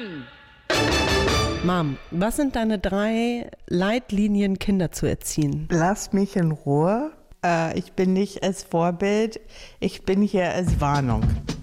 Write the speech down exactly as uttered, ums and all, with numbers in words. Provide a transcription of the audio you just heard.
Mann! Mom, was sind deine drei Leitlinien, Kinder zu erziehen? Lass mich in Ruhe. Äh, ich bin nicht als Vorbild, ich bin hier als Warnung.